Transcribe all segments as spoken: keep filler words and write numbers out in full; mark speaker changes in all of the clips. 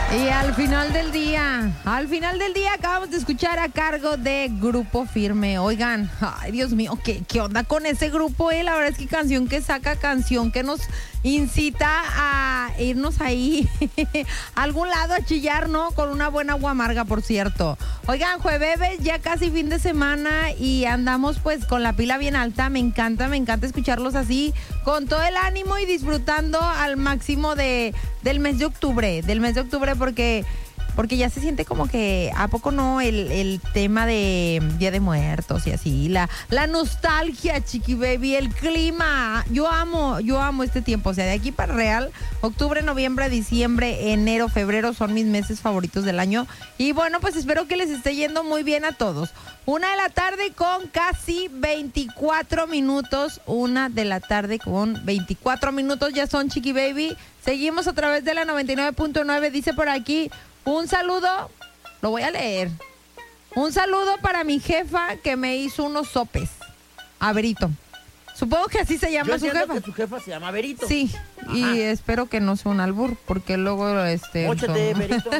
Speaker 1: Y al final del día, al final del día acabamos de escuchar a cargo de Grupo Firme. Oigan, ay Dios mío, ¿qué, qué onda con ese grupo? Eh? La verdad es que canción que saca, canción que nos incita a irnos ahí a algún lado a chillar, ¿no? Con una buena agua amarga, por cierto. Oigan, jueves, ya casi fin de semana y andamos pues con la pila bien alta. Me encanta, me encanta escucharlos así, con todo el ánimo y disfrutando al máximo de, del mes de octubre, del mes de octubre porque... Porque ya se siente como que, ¿a poco no? El, el tema de Día de Muertos y así, la, la nostalgia, chiqui baby, el clima. Yo amo, yo amo este tiempo. O sea, de aquí para real, octubre, noviembre, diciembre, enero, febrero son mis meses favoritos del año. Y bueno, pues espero que les esté yendo muy bien a todos. Una de la tarde con casi veinticuatro minutos. Una de la tarde con veinticuatro minutos ya son, chiqui baby. Seguimos a través de la noventa y nueve punto nueve. Dice por aquí... Un saludo, lo voy a leer. Un saludo para mi jefa que me hizo unos sopes. A Verito. Supongo que así se llama
Speaker 2: Yo
Speaker 1: su jefa.
Speaker 2: Que su jefa se llama Verito.
Speaker 1: Sí, ajá. Y espero que no sea un albur, porque luego este.
Speaker 2: Móchate, Verito.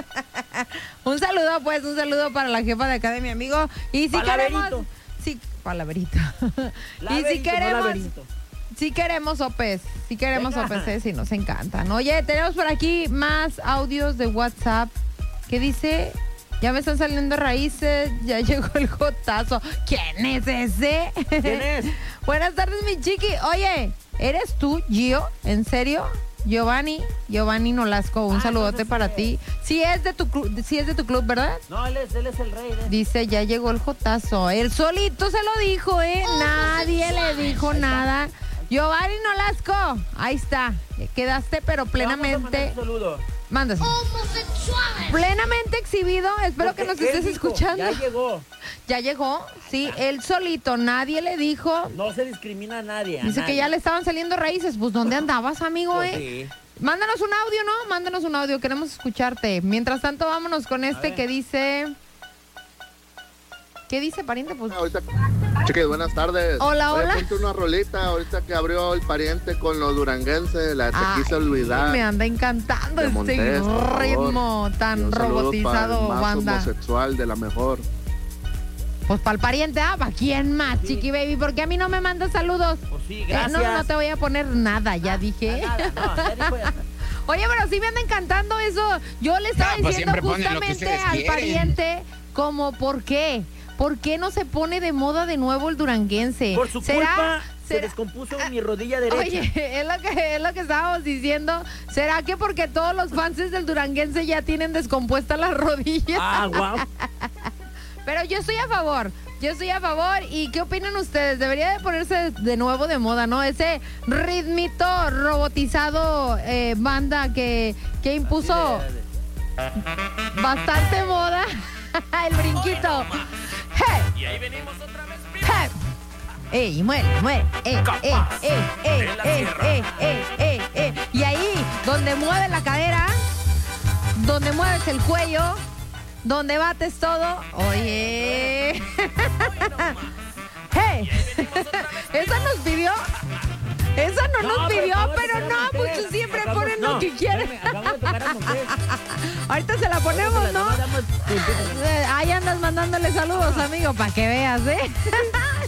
Speaker 1: Un saludo, pues, un saludo para la jefa de acá de mi amigo. Y si
Speaker 2: Palaverito.
Speaker 1: queremos. Sí, Palaverito.
Speaker 2: La
Speaker 1: y
Speaker 2: Verito,
Speaker 1: si queremos.
Speaker 2: no
Speaker 1: Si queremos sopes, si queremos
Speaker 2: Venga.
Speaker 1: sopes, eh, sí nos encantan. Oye, tenemos por aquí más audios de WhatsApp que dice, ya me están saliendo raíces, ya llegó el jotazo. ¿Quién es ese?
Speaker 2: ¿Quién es?
Speaker 1: Buenas tardes, mi chiqui. Oye, ¿eres tú, Gio? ¿En serio? Giovanni, Giovanni Nolasco, un
Speaker 2: Ah,
Speaker 1: saludote
Speaker 2: entonces,
Speaker 1: para
Speaker 2: eh.
Speaker 1: ti. Sí es de tu club, sí es de tu club, ¿verdad?
Speaker 2: No, él es, él es el rey. ¿eh?
Speaker 1: Dice, ya llegó el jotazo. Él solito se lo dijo, ¿eh? Nadie le dijo nada. Giovanni Nolasco, ahí está. Quedaste, pero plenamente. Mándase. Plenamente exhibido. Espero
Speaker 2: Porque
Speaker 1: que nos
Speaker 2: él
Speaker 1: estés
Speaker 2: dijo,
Speaker 1: escuchando.
Speaker 2: Ya llegó.
Speaker 1: Ya llegó, sí, él solito. Nadie le dijo.
Speaker 2: No se discrimina a nadie. A
Speaker 1: Dice
Speaker 2: nadie.
Speaker 1: que ya le estaban saliendo raíces. Pues, ¿dónde andabas, amigo,
Speaker 2: Pues
Speaker 1: eh?
Speaker 2: sí.
Speaker 1: Mándanos un audio, ¿no? Mándanos un audio. Queremos escucharte. Mientras tanto, vámonos con este que dice. ¿Qué dice, pariente? Pues.
Speaker 3: Ahorita, chiquis, buenas tardes.
Speaker 1: Hola,
Speaker 3: Oye,
Speaker 1: hola.
Speaker 3: ponte una rolita ahorita que abrió el pariente con los duranguenses, la te
Speaker 1: Ay,
Speaker 3: quise olvidar.
Speaker 1: Me anda encantando
Speaker 3: De
Speaker 1: este
Speaker 3: Montes, por favor.
Speaker 1: ritmo
Speaker 3: Y
Speaker 1: tan
Speaker 3: un saludo
Speaker 1: robotizado,
Speaker 3: para el más
Speaker 1: banda.
Speaker 3: homosexual de la mejor.
Speaker 1: Pues para el pariente, ah, ¿para quién más,
Speaker 2: Sí.
Speaker 1: chiqui baby? ¿Por qué a mí no me mandas saludos?
Speaker 2: Pues sí,
Speaker 1: Eh,
Speaker 2: gracias.
Speaker 1: no, no te voy a poner nada, ya dije.
Speaker 2: Nada, no, ya dijo ya.
Speaker 1: Oye, pero sí me anda encantando eso. Yo le estaba
Speaker 4: Ah, pues
Speaker 1: diciendo
Speaker 4: siempre ponen lo que
Speaker 1: justamente
Speaker 4: ustedes
Speaker 1: al
Speaker 4: quieren.
Speaker 1: pariente como ¿por qué? ¿Por qué no se pone de moda de nuevo el duranguense?
Speaker 2: Por su
Speaker 1: ¿Será-
Speaker 2: culpa se
Speaker 1: será-
Speaker 2: descompuso mi rodilla derecha.
Speaker 1: Oye, es lo que es lo que estábamos diciendo. ¿Será que porque todos los fans del duranguense ya tienen descompuesta las rodillas?
Speaker 2: Ah, guau.
Speaker 1: Pero yo estoy a favor. Yo estoy a favor. ¿Y qué opinan ustedes? Debería de ponerse de nuevo de moda, ¿no? Ese ritmito robotizado, eh, banda que, que impuso bastante moda. El brinquito. ¡Hey!
Speaker 5: Y ahí venimos otra vez.
Speaker 1: ¡Hey! ¡Ey, muere, muere! ¡Ey, ey, ey, ey,
Speaker 5: En la
Speaker 1: ey,
Speaker 5: sierra.
Speaker 1: ey, ey, ey, ey! Y ahí, donde mueves la cadera, donde mueves el cuello, donde bates todo, oye. ¡Hey! ¿Esa nos pidió? Esa no,
Speaker 2: No,
Speaker 1: nos
Speaker 2: pero
Speaker 1: pidió,
Speaker 2: acabo de
Speaker 1: pero
Speaker 2: tocar
Speaker 1: no,
Speaker 2: a Montés.
Speaker 1: pues tú siempre
Speaker 2: Acabo-
Speaker 1: ponen
Speaker 2: no,
Speaker 1: lo que quieren.
Speaker 2: espérame, acabo de tocar a Montés.
Speaker 1: Ahorita se la ponemos, ¿no?
Speaker 2: Nada más-
Speaker 1: Eh, Ahí andas mandándole saludos, amigo, para que veas, ¿eh?